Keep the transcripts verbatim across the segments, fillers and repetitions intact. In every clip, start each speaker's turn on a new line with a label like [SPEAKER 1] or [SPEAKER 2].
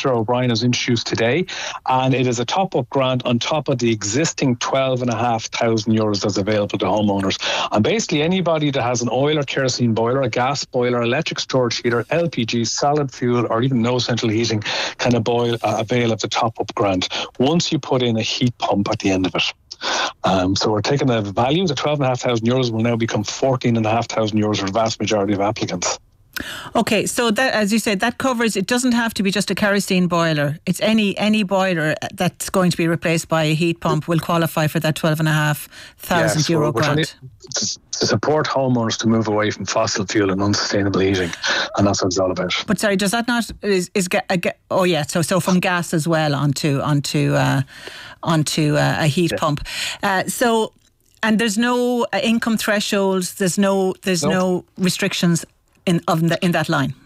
[SPEAKER 1] Minister O'Brien has introduced today, and it is a top-up grant on top of the existing twelve and a half thousand euros that's available to homeowners. And basically anybody that has an oil or kerosene boiler, a gas boiler, electric storage heater, L P G, solid fuel, or even no central heating can avail, uh, avail of the top-up grant once you put in a heat pump at the end of it. Um, so we're taking the value, the twelve and a half thousand euros will now become fourteen and a half thousand euros for the vast majority of applicants.
[SPEAKER 2] Okay, so that, as you said, that covers, it doesn't have to be just a kerosene boiler. It's any any boiler that's going to be replaced by a heat pump will qualify for that twelve and a half thousand
[SPEAKER 1] yes,
[SPEAKER 2] euro
[SPEAKER 1] we're, we're
[SPEAKER 2] grant.
[SPEAKER 1] To, to support homeowners to move away from fossil fuel and unsustainable heating, and that's what it's all about.
[SPEAKER 2] But sorry, does that not is is ga, a, oh yeah, so so from gas as well onto onto uh, onto uh, a heat yeah. pump. Uh, so and there's no uh, income thresholds. There's no there's nope. no restrictions in of the, in that line.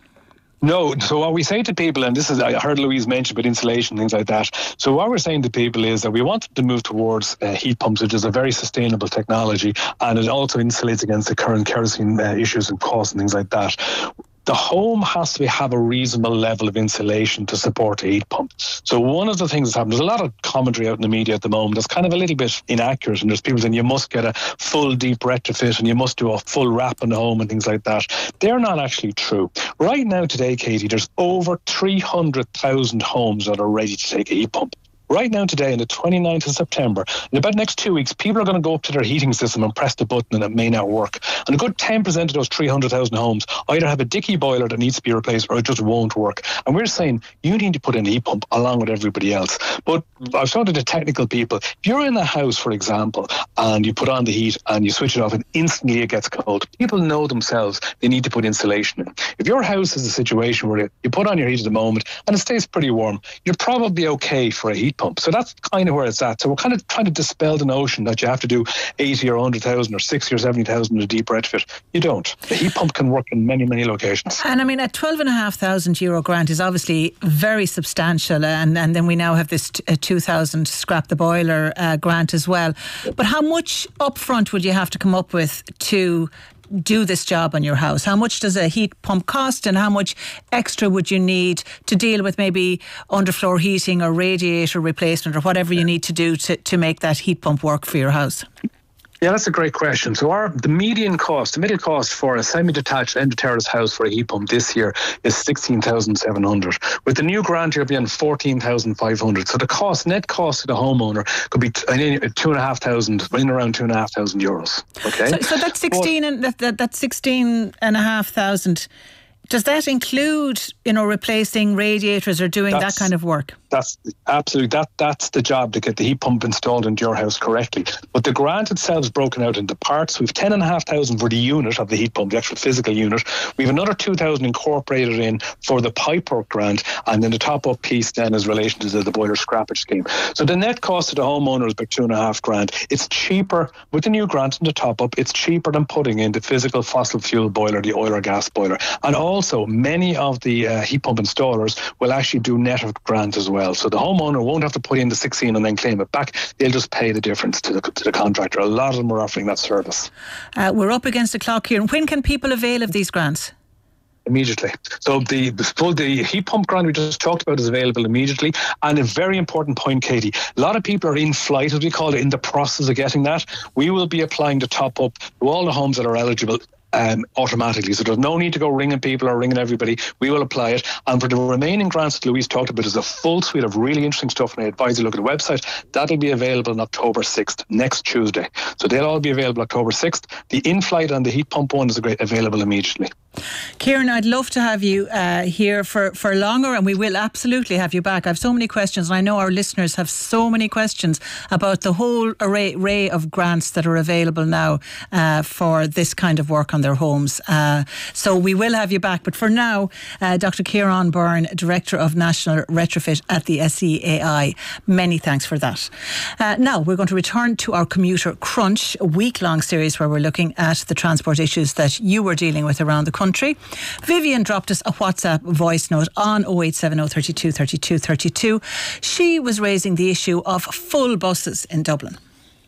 [SPEAKER 1] No, so what we say to people, and this is, I heard Louise mention about insulation, things like that. So what we're saying to people is that we want them to move towards uh, heat pumps, which is a very sustainable technology, and it also insulates against the current kerosene uh, issues and costs and things like that. The home has to have a reasonable level of insulation to support a heat pump. So one of the things that's happened, there's a lot of commentary out in the media at the moment that's kind of a little bit inaccurate, and there's people saying you must get a full deep retrofit and you must do a full wrap in the home and things like that. They're not actually true. Right now today, Katie, there's over three hundred thousand homes that are ready to take a heat pump. Right now today, on the twenty-ninth of September, in about the next two weeks, people are going to go up to their heating system and press the button and it may not work. And a good ten percent of those three hundred thousand homes either have a dicky boiler that needs to be replaced or it just won't work. And we're saying you need to put in a heat pump along with everybody else. But I've talked to the technical people. If you're in a house, for example, and you put on the heat and you switch it off and instantly it gets cold, people know themselves they need to put insulation in. If your house is a situation where you put on your heat at the moment and it stays pretty warm, you're probably okay for a heat pump. So that's kind of where it's at. So we're kind of trying to dispel the notion that you have to do eighty or one hundred thousand or sixty or seventy thousand a deep retrofit. You don't. The heat pump can work in many, many locations.
[SPEAKER 2] And I mean, a twelve and a half thousand euro grant is obviously very substantial. And, and then we now have this t- uh, two thousand scrap the boiler uh, grant as well. But how much upfront would you have to come up with to do this job on your house? How much does a heat pump cost, and how much extra would you need to deal with maybe underfloor heating or radiator replacement or whatever you need to do to, to make that heat pump work for your house?
[SPEAKER 1] Yeah, that's a great question. So our the median cost, the middle cost for a semi-detached end of terrace house for a heat pump this year is sixteen thousand seven hundred. With the new grant, you'll be on fourteen thousand five hundred. So the cost, net cost to the homeowner could be t- two and a half thousand, in around two and a half thousand euros. Okay.
[SPEAKER 2] So, so that's sixteen but, and that, that that's sixteen and a half thousand. Does that include, you know, replacing radiators or doing that kind of work?
[SPEAKER 1] That's absolutely, that that's the job, to get the heat pump installed into your house correctly. But the grant itself is broken out into parts. We've ten and a half thousand for the unit of the heat pump, the actual physical unit. We have another two thousand incorporated in for the pipework grant, and then the top up piece then is relation to the, the boiler scrappage scheme. So the net cost to the homeowner is about two and a half grand. It's cheaper with the new grant and the top up. It's cheaper than putting in the physical fossil fuel boiler, the oil or gas boiler. And also many of the uh, heat pump installers will actually do net of grant as well. So the homeowner won't have to put in the sixteen and then claim it back. They'll just pay the difference to the to the contractor. A lot of them are offering that service.
[SPEAKER 2] Uh, we're up against the clock here. And when can people avail of these grants?
[SPEAKER 1] Immediately. So the full the heat pump grant we just talked about is available immediately. And a very important point, Katie, a lot of people are in flight, as we call it, in the process of getting that. We will be applying the top up to all the homes that are eligible Um, automatically. So there's no need to go ringing people or ringing everybody. We will apply it. And for the remaining grants that Louise talked about, there's a full suite of really interesting stuff, and I advise you look at the website. That'll be available on October sixth, next Tuesday. So they'll all be available October sixth. The in-flight and the heat pump one is great, available immediately.
[SPEAKER 2] Kieran, I'd love to have you uh, here for, for longer, and we will absolutely have you back. I have so many questions, and I know our listeners have so many questions about the whole array, array of grants that are available now uh, for this kind of work on their homes. Uh, so we will have you back. But for now, uh, Doctor Kieran Byrne, Director of National Retrofit at the S E A I, many thanks for that. Uh, now we're going to return to our Commuter Crunch, a week-long series where we're looking at the transport issues that you were dealing with around the country. Vivian dropped us a WhatsApp voice note on oh eight seven oh, thirty-two, thirty-two, thirty-two. She was raising the issue of full buses in Dublin.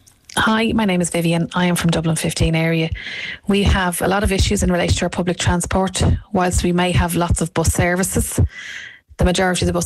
[SPEAKER 3] Hi, my name is Vivian. I am from Dublin fifteen area. We have a lot of issues in relation to our public transport. Whilst we may have lots of bus services, the majority of the bus